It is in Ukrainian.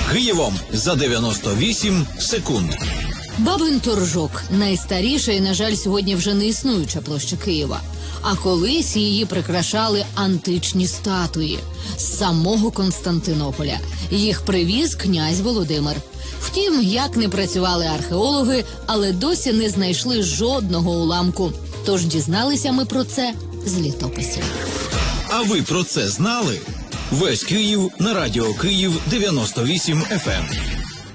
Києвом за 98 секунд. Бабин Торжок – найстаріша і, на жаль, сьогодні вже не існуюча площа Києва. А колись її прикрашали античні статуї з самого Константинополя. Їх привіз князь Володимир. Втім, як не працювали археологи, але досі не знайшли жодного уламку. Тож дізналися ми про це з літописів. А ви про це знали? Весь Київ на радіо Київ 98 FM.